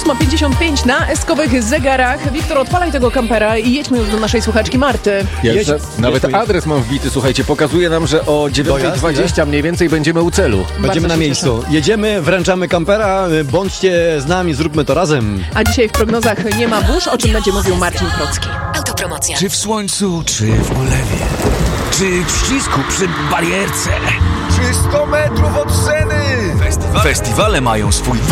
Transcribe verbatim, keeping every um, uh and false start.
ósma pięćdziesiąt pięć na eskowych zegarach. Wiktor, odpalaj tego kampera i jedźmy już do naszej słuchaczki Marty. Ja Jedź, nawet jedź, adres mam wbity, słuchajcie, pokazuje nam, że o dziewiąta dwadzieścia mniej więcej będziemy u celu. Będziemy na miejscu. Cieszę. Jedziemy, wręczamy kampera, bądźcie z nami, zróbmy to razem. A dzisiaj w prognozach nie ma burz, o czym będzie mówił Marcin Procki. Autopromocja. Czy w słońcu, czy w ulewie, czy w ścisku przy barierce. Czy sto metrów od sceny. Festiwale mają swój